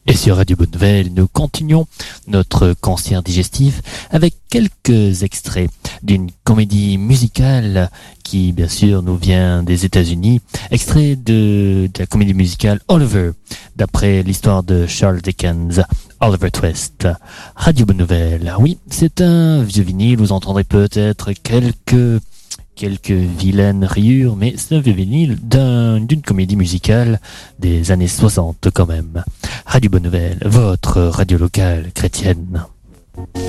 Et sur Radio Bonne Nouvelle, nous continuons notre concert digestif avec quelques extraits d'une comédie musicale qui, bien sûr, nous vient des États-Unis. Extrait de la comédie musicale Oliver, d'après l'histoire de Charles Dickens, Oliver Twist. Radio Bonne Nouvelle, oui, c'est un vieux vinyle, vous entendrez peut-être quelques vilaines rayures, mais c'est un vieux vinyle d'une comédie musicale des années 60 quand même. Radio Bonne Nouvelle, votre radio locale chrétienne.